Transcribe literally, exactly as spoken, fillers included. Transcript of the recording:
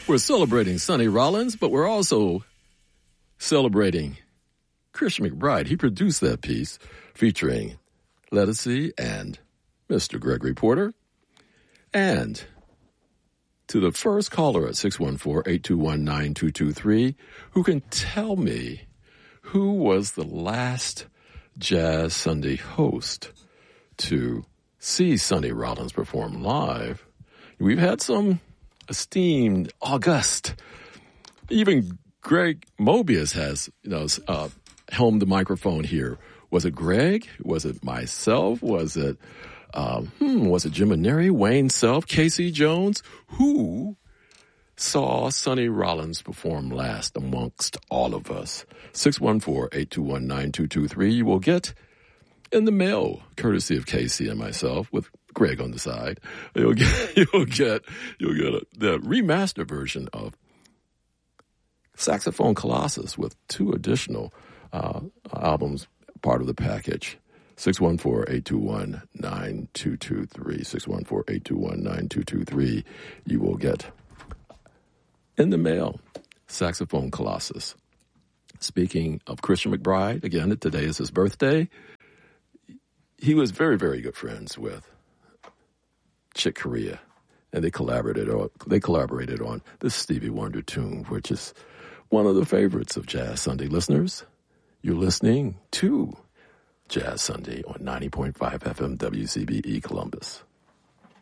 We're celebrating Sonny Rollins, but we're also celebrating Christian McBride. He produced that piece featuring Lettucey and Mister Gregory Porter. And to the first caller at six one four, eight two one, nine two two three who can tell me who was the last Jazz Sunday host to see Sonny Rollins perform live. We've had some esteemed, august, even Greg Mobius has, you know, uh, helmed the microphone here. Was it Greg? Was it myself? Was it, um, hmm, was it Jim Maneri, Wayne Self, Casey Jones? Who saw Sonny Rollins perform last amongst all of us? six one four, eight two one, nine two two three. You will get in the mail, courtesy of Casey and myself, with Greg on the side. You'll get, you'll get, you'll get a, the remastered version of Saxophone Colossus with two additional uh, albums, part of the package. six one four, eight two one, nine two two three. six one four, eight two one, nine two two three. You will get in the mail, Saxophone Colossus. Speaking of Christian McBride, again, today is his birthday. He was very, very good friends with Chick Corea, and they collaborated on, they collaborated on this Stevie Wonder tune, which is one of the favorites of Jazz Sunday listeners. You're listening to Jazz Sunday on ninety point five F M W C B E Columbus.